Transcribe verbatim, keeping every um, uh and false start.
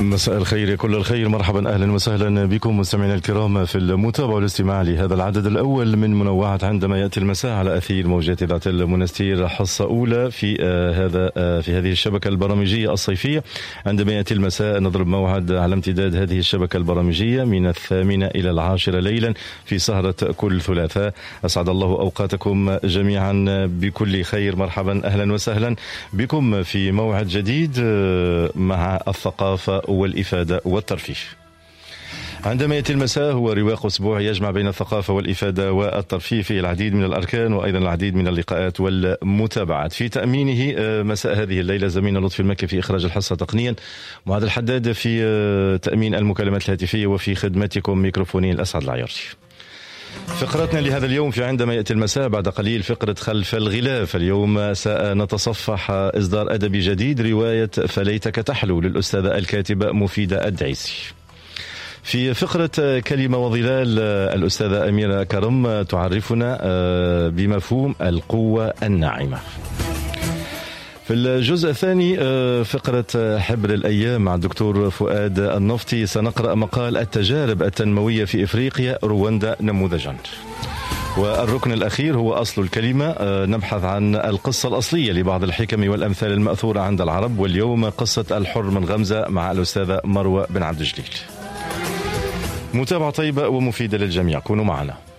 مساء الخير، كل الخير، مرحبا أهلا وسهلا بكم مستمعينا الكرام في المتابعة والاستماع لهذا العدد الأول من منوعة عندما يأتي المساء على أثير موجات إذاعة المنستير، حصة أولى في آه هذا آه في هذه الشبكة البرامجية الصيفية. عندما يأتي المساء نضرب موعد على امتداد هذه الشبكة البرامجية من الثامنة إلى العاشرة ليلا في سهرة كل ثلاثاء. أسعد الله أوقاتكم جميعا بكل خير، مرحبا أهلا وسهلا بكم في موعد جديد مع الثقافة والإفادة والترفيه. عندما يأتي المساء هو رواق أسبوعي يجمع بين الثقافة والإفادة والترفيه في العديد من الأركان وأيضا العديد من اللقاءات والمتابعات. في تأمينه مساء هذه الليلة زميلنا لطفي المكي في إخراج الحصة تقنيا، معاذ الحداد في تأمين المكالمات الهاتفية، وفي خدمتكم ميكروفونين الأسعد العياري. فقرتنا لهذا اليوم في عندما يأتي المساء بعد قليل فقرة خلف الغلاف. اليوم سنتصفح إصدار أدبي جديد، رواية فليتك تحلو للأستاذة الكاتبة مفيدة الدعيسي. في فقرة كلمة وظلال الأستاذة أميرة كرم تعرفنا بمفهوم القوة الناعمة. في الجزء الثاني فقرة حبر الأيام مع الدكتور فؤاد النفطي سنقرأ مقال التجارب التنموية في إفريقيا، رواندا نموذجا. والركن الأخير هو أصل الكلمة، نبحث عن القصة الأصلية لبعض الحكم والأمثال المأثورة عند العرب، واليوم قصة الحر من غمزة مع الأستاذة مروة بن عبد الجليل. متابعة طيبة ومفيدة للجميع، كونوا معنا.